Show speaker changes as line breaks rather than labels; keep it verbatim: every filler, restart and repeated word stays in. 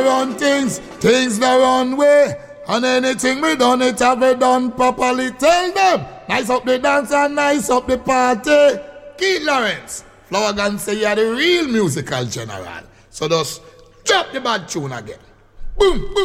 Run things, things the run way. And anything we done, it have we done properly. Tell them, nice up the dance and nice up the party. Keith Lawrence, Flower Gun say you are the real musical general. So just drop the bad tune again. Boom, boom.